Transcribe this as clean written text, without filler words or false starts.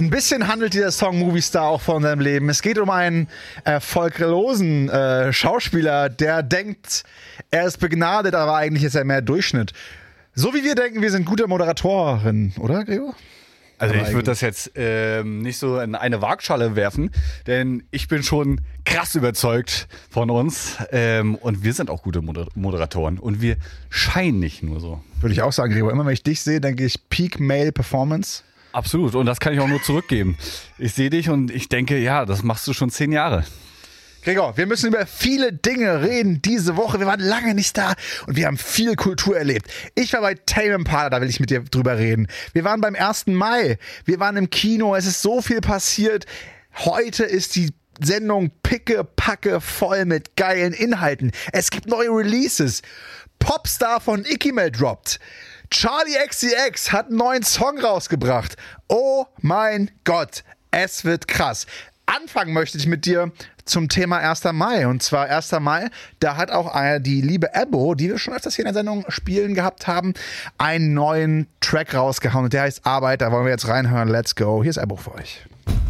Ein bisschen handelt dieser Song Movie Star auch von seinem Leben. Es geht um einen erfolglosen Schauspieler, der denkt, er ist begnadet, aber eigentlich ist er mehr Durchschnitt. So wie wir denken, wir sind gute Moderatorin, oder, Gregor? Also ich würde das jetzt nicht so in eine Waagschale werfen, denn ich bin schon krass überzeugt von uns und wir sind auch gute Moderatoren und wir scheinen nicht nur so. Würde ich auch sagen, Gregor. Immer wenn ich dich sehe, denke ich Peak Male Performance. Absolut, und das kann ich auch nur zurückgeben. Ich sehe dich und ich denke, ja, das machst du schon 10 Jahre. Gregor, wir müssen über viele Dinge reden diese Woche. Wir waren lange nicht da und wir haben viel Kultur erlebt. Ich war bei Tame Impala, da will ich mit dir drüber reden. Wir waren beim 1. Mai, wir waren im Kino, es ist so viel passiert. Heute ist die Sendung picke-packe voll mit geilen Inhalten. Es gibt neue Releases. Popstar von Ikimel droppt. Charli XCX hat einen neuen Song rausgebracht. Oh mein Gott, es wird krass. Anfangen möchte ich mit dir zum Thema 1. Mai. Und zwar 1. Mai, da hat auch die liebe Ebo, die wir schon öfters hier in der Sendung spielen gehabt haben, einen neuen Track rausgehauen. Und der heißt Arbeit. Da wollen wir jetzt reinhören. Let's go. Hier ist Ebo für euch.